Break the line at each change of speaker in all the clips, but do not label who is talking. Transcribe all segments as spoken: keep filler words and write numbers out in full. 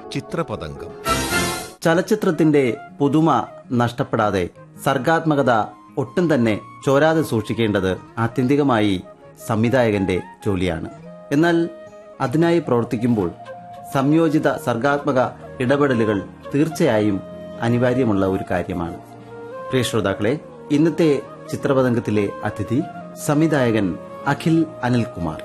ചിത്രപതംഗം.
ചലച്ചിത്രത്തിന്റെ പുതുമ നഷ്ടപ്പെടാതെ സർഗാത്മകത ഒട്ടും തന്നെ ചോരാതെ സൂക്ഷിക്കേണ്ടത് ആത്യന്തികമായി സംവിധായകന്റെ ജോലിയാണ്. എന്നാൽ അതിനായി പ്രവർത്തിക്കുമ്പോൾ സംയോജിത സർഗാത്മക ഇടപെടലുകൾ തീർച്ചയായും അനിവാര്യമുള്ള ഒരു കാര്യമാണ്. പ്രിയ ശ്രോതാക്കളെ, ഇന്നത്തെ ചിത്രപതംഗത്തിലെ അതിഥി സംവിധായകൻ അഖിൽ അനിൽകുമാർ.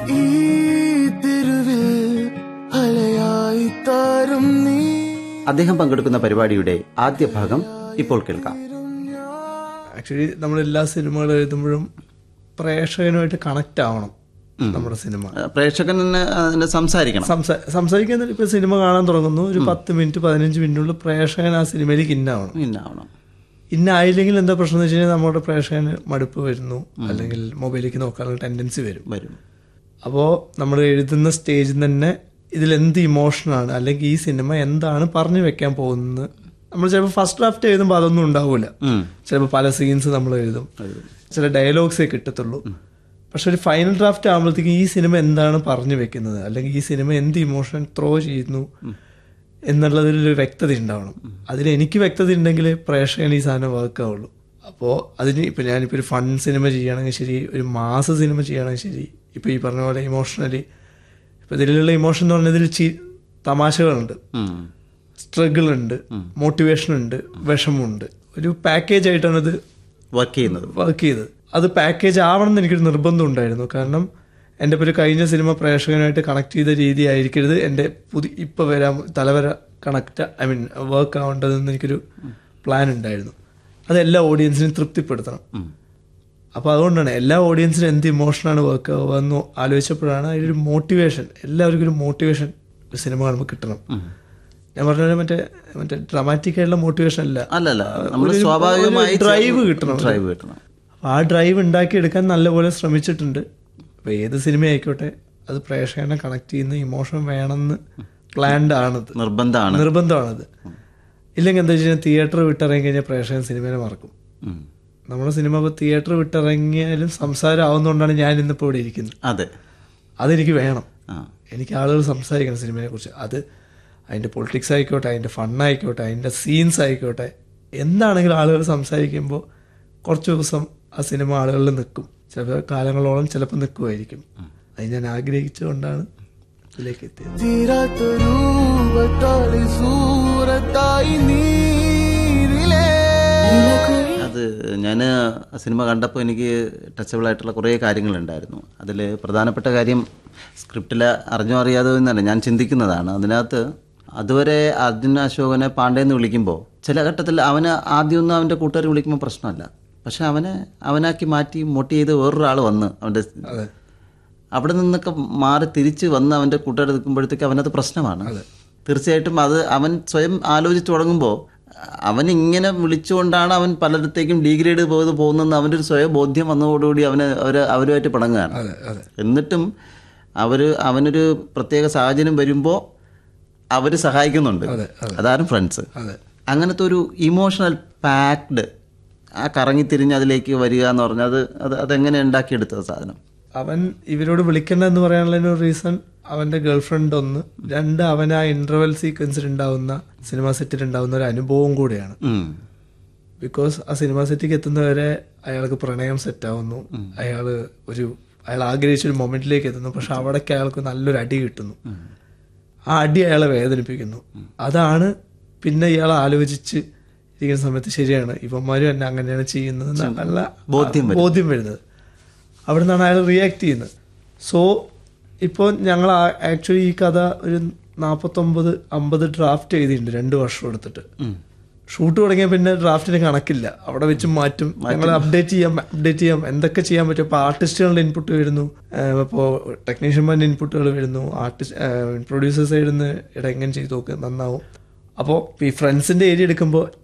അദ്ദേഹം പങ്കെടുക്കുന്ന പരിപാടിയുടെ ആദ്യ ഭാഗം ഇപ്പോൾ കേൾക്കാം.
ആക്ച്വലി നമ്മൾ എല്ലാ സിനിമകളും എഴുതുമ്പോഴും പ്രേക്ഷകനുമായിട്ട് കണക്ട് ആവണം. നമ്മുടെ സിനിമ
പ്രേക്ഷകൻ സംസാരിക്കണം
സംസാരിക്കാൻ ഇപ്പൊ സിനിമ കാണാൻ തുടങ്ങുന്നു, ഒരു പത്ത് മിനിറ്റ് പതിനഞ്ച് മിനിറ്റിനുള്ളിൽ പ്രേക്ഷകൻ ആ സിനിമയിലേക്ക് ഇന്നാവണം.
ഇന്നാവണം
ഇന്നായില്ലെങ്കിൽ എന്താ പ്രശ്നം എന്ന് വെച്ച് കഴിഞ്ഞാൽ നമ്മുടെ പ്രേക്ഷകന് മടുപ്പ് വരുന്നു, അല്ലെങ്കിൽ മൊബൈലിലേക്ക് നോക്കാനുള്ള ടെൻഡൻസി വരും വരും അപ്പോൾ നമ്മൾ എഴുതുന്ന സ്റ്റേജിൽ തന്നെ ഇതിലെന്ത് ഇമോഷനാണ്, അല്ലെങ്കിൽ ഈ സിനിമ എന്താണ് പറഞ്ഞു വെക്കാൻ പോകുന്നത്. നമ്മൾ ചിലപ്പോൾ ഫസ്റ്റ് ഡ്രാഫ്റ്റ് എഴുതുമ്പോൾ അതൊന്നും ഉണ്ടാവില്ല. ചിലപ്പോൾ പല സീൻസ് നമ്മൾ എഴുതും, ചില ഡയലോഗ്സേ കിട്ടത്തുള്ളൂ. പക്ഷെ ഒരു ഫൈനൽ ഡ്രാഫ്റ്റ് ആകുമ്പോഴത്തേക്കും ഈ സിനിമ എന്താണ് പറഞ്ഞു വെക്കുന്നത്, അല്ലെങ്കിൽ ഈ സിനിമ എന്ത് ഇമോഷൻ ത്രോ ചെയ്യുന്നു എന്നുള്ളതിലൊരു വ്യക്തത ഉണ്ടാവണം. അതിൽ എനിക്ക് വ്യക്തത ഉണ്ടെങ്കിൽ പ്രേക്ഷകന് ഈ സാധനം വർക്കാവുള്ളൂ. അപ്പോൾ അതിന് ഇപ്പം ഞാനിപ്പോൾ ഒരു ഫൺ സിനിമ ചെയ്യുകയാണെങ്കിൽ ശരി, ഒരു മാസ സിനിമ ചെയ്യുകയാണെങ്കിൽ ശരി, ഇപ്പോൾ ഈ പറഞ്ഞ പോലെ ഇമോഷണലി ഇപ്പം ഇതിലുള്ള ഇമോഷൻ എന്ന് പറഞ്ഞാൽ ഇതിൽ ചി തമാശകളുണ്ട്, സ്ട്രഗിൾ ഉണ്ട്, മോട്ടിവേഷൻ ഉണ്ട്, വിഷമമുണ്ട്. ഒരു പാക്കേജ് ആയിട്ടാണ് ഇത്
വർക്ക് ചെയ്യുന്നത്
വർക്ക് ചെയ്തത് അത് പാക്കേജ് ആവണം എന്ന് എനിക്കൊരു നിർബന്ധം ഉണ്ടായിരുന്നു. കാരണം എൻ്റെ ഇപ്പോൾ ഒരു കഴിഞ്ഞ സിനിമ പ്രേക്ഷകനായിട്ട് കണക്ട് ചെയ്ത രീതി ആയിരിക്കരുത് എൻ്റെ പുതിയ ഇപ്പോൾ വരാൻ തലവര കണക്ട് ഐ മീൻ വർക്ക് ആവേണ്ടതെന്ന് എനിക്കൊരു പ്ലാൻ ഉണ്ടായിരുന്നു. അത് എല്ലാ ഓഡിയൻസിനും തൃപ്തിപ്പെടുത്തണം. അപ്പോൾ അതുകൊണ്ടാണ് എല്ലാ ഓഡിയൻസിനും എന്ത് ഇമോഷനാണ് വർക്ക് ആവുക എന്ന് ആലോചിച്ചപ്പോഴാണ് അതിലൊരു മോട്ടിവേഷൻ, എല്ലാവർക്കും ഒരു മോട്ടിവേഷൻ സിനിമ കാണുമ്പോൾ കിട്ടണം. ഞാൻ പറഞ്ഞ മറ്റേ മറ്റേ ഡ്രാമാറ്റിക് ആയിട്ടുള്ള മോട്ടിവേഷൻ അല്ല, ഡ്രൈവ് കിട്ടണം.
ഡ്രൈവ് കിട്ടണം
അപ്പോൾ ആ ഡ്രൈവ് ഉണ്ടാക്കിയെടുക്കാൻ നല്ലപോലെ ശ്രമിച്ചിട്ടുണ്ട്. അപ്പോൾ ഏത് സിനിമ ആയിക്കോട്ടെ അത് പ്രേക്ഷകനെ കണക്ട് ചെയ്യുന്ന ഇമോഷൻ വേണമെന്ന് പ്ലാൻഡ് ആണത്,
നിർബന്ധമാണ്
നിർബന്ധമാണത്. ഇല്ലെങ്കിൽ എന്താ വെച്ച് കഴിഞ്ഞാൽ തിയേറ്റർ വിട്ടിറങ്ങി കഴിഞ്ഞാൽ പ്രേക്ഷകൻ സിനിമയെ മറക്കും. നമ്മുടെ സിനിമ ഇപ്പോൾ തിയേറ്റർ വിട്ടിറങ്ങിയാലും സംസാരം ആവുന്നതുകൊണ്ടാണ് ഞാൻ ഇന്നിപ്പോൾ ഇവിടെ ഇരിക്കുന്നത്.
അതെ,
അതെനിക്ക് വേണം. എനിക്ക് ആളുകൾ സംസാരിക്കണം സിനിമയെ കുറിച്ച്. അത് അതിൻ്റെ പൊളിറ്റിക്സ് ആയിക്കോട്ടെ, അതിൻ്റെ ഫണ്ണായിക്കോട്ടെ, അതിൻ്റെ സീൻസ് ആയിക്കോട്ടെ, എന്താണെങ്കിലും ആളുകൾ സംസാരിക്കുമ്പോൾ കുറച്ച് ദിവസം ആ സിനിമ ആളുകളിൽ നിൽക്കും. ചിലപ്പോൾ കാലങ്ങളോളം ചിലപ്പോൾ നിൽക്കുമായിരിക്കും. അത് ഞാൻ ആഗ്രഹിച്ചുകൊണ്ടാണ് ഇതിലേക്ക് എത്തിയത്.
അത് ഞാൻ സിനിമ കണ്ടപ്പോൾ എനിക്ക് ടച്ചബിൾ ആയിട്ടുള്ള കുറേ കാര്യങ്ങളുണ്ടായിരുന്നു. അതിൽ പ്രധാനപ്പെട്ട കാര്യം സ്ക്രിപ്റ്റിൽ അറിഞ്ഞോ അറിയാതോ എന്നല്ല ഞാൻ ചിന്തിക്കുന്നതാണ്. അതിനകത്ത് അതുവരെ അർജുൻ അശോകനെ പാണ്ഡേന്ന് വിളിക്കുമ്പോൾ ചില ഘട്ടത്തിൽ അവന് ആദ്യമൊന്നും അവൻ്റെ കൂട്ടുകാർ വിളിക്കുമ്പോൾ പ്രശ്നമല്ല. പക്ഷെ അവനെ അവനാക്കി മാറ്റി മോട്ടി ചെയ്ത് വേറൊരാൾ വന്ന് അവൻ്റെ അവിടെ നിന്നൊക്കെ മാറി തിരിച്ച് വന്ന് അവൻ്റെ കൂട്ടുകാർ നിൽക്കുമ്പോഴത്തേക്ക് അവനത് പ്രശ്നമാണ്. തീർച്ചയായിട്ടും അത് അവൻ സ്വയം ആലോചിച്ച് തുടങ്ങുമ്പോൾ അവൻ ഇങ്ങനെ വിളിച്ചുകൊണ്ടാണ് അവൻ പലയിടത്തേക്കും ഡീഗ്രേഡ് പോയത് പോകുന്നതെന്ന് അവൻ്റെ ഒരു സ്വയം ബോധ്യം വന്നതോടുകൂടി അവന് അവർ അവരുമായിട്ട് പിണങ്ങുകയാണ്. എന്നിട്ടും അവർ അവനൊരു പ്രത്യേക സാഹചര്യം വരുമ്പോൾ അവർ സഹായിക്കുന്നുണ്ട്. അതാണ് ഫ്രണ്ട്സ്. അങ്ങനത്തെ ഒരു ഇമോഷണൽ പാക്ഡ് ആ കറങ്ങിത്തിരിഞ്ഞ് അതിലേക്ക് വരിക എന്ന് പറഞ്ഞാൽ അത് അത് അതെങ്ങനെ ഉണ്ടാക്കിയെടുത്തത് സാധനം.
അവൻ ഇവരോട് വിളിക്കണ്ടെന്ന് പറയാനുള്ള റീസൺ അവൻ്റെ ഗേൾ ഫ്രണ്ട് ഒന്ന്, രണ്ട് അവൻ ആ ഇന്റർവെൽ സീക്വൻസിൽ ഉണ്ടാവുന്ന സിനിമ സെറ്റിൽ ഉണ്ടാവുന്ന ഒരു അനുഭവം കൂടെയാണ്. ബിക്കോസ് ആ സിനിമ സെറ്റിലേക്ക് എത്തുന്നവരെ അയാൾക്ക് പ്രണയം സെറ്റാവുന്നു, അയാൾ ഒരു അയാൾ ആഗ്രഹിച്ചൊരു മൊമെന്റിലേക്ക് എത്തുന്നു. പക്ഷെ അവിടേക്ക് അയാൾക്ക് നല്ലൊരു അടി കിട്ടുന്നു. ആ അടി അയാളെ വേദനിപ്പിക്കുന്നു. അതാണ് പിന്നെ ഇയാൾ ആലോചിച്ച് ഇരിക്കുന്ന സമയത്ത് ശരിയാണ് ഇവന്മാരും എന്നെ അങ്ങനെയാണ് ചെയ്യുന്നത് നല്ല ബോധ്യം ബോധ്യം വരുന്നത്. അവിടെ നിന്നാണ് അയാൾ റിയാക്ട് ചെയ്യുന്നത്. സോ ഇപ്പോൾ ഞങ്ങൾ ആക്ച്വലി ഈ കഥ ഒരു നാൽപ്പത്തൊമ്പത് അമ്പത് ഡ്രാഫ്റ്റ് എഴുതിയിട്ടുണ്ട് രണ്ട് വർഷം എടുത്തിട്ട്. ഷൂട്ട് തുടങ്ങിയാൽ പിന്നെ ഡ്രാഫ്റ്റിന് കണക്കില്ല, അവിടെ വെച്ച് മാറ്റും, ഞങ്ങൾ അപ്ഡേറ്റ് ചെയ്യാം അപ്ഡേറ്റ് ചെയ്യാം എന്തൊക്കെ ചെയ്യാൻ പറ്റും. ഇപ്പോൾ ആർട്ടിസ്റ്റുകളുടെ ഇൻപുട്ട് വരുന്നു, ഇപ്പോൾ ടെക്നീഷ്യന്മാരുടെ ഇൻപുട്ടുകൾ വരുന്നു, ആർട്ടിസ്റ്റ് പ്രൊഡ്യൂസേഴ്സ് സൈഡിൽ നിന്ന് ഇട എങ്ങനെ ചെയ്ത് നോക്കുക നന്നാവും. അപ്പോൾ ഈ ഫ്രണ്ട്സിൻ്റെ ഏരിയ എടുക്കുമ്പോൾ